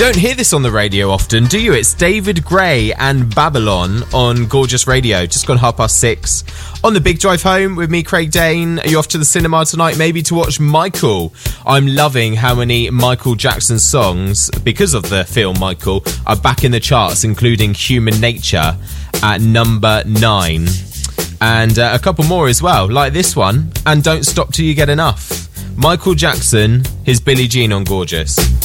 Don't hear this on the radio often, do you? It's David Gray and Babylon on Gorgeous Radio. Just gone 6:30 on the big drive home with me, Craig Dane. Are you off to the cinema tonight? Maybe to watch Michael. I'm loving how many Michael Jackson songs, because of the film Michael, are back in the charts, including Human Nature at number 9. And a couple more as well, like this one, and Don't Stop Till You Get Enough. Michael Jackson, his Billie Jean on Gorgeous.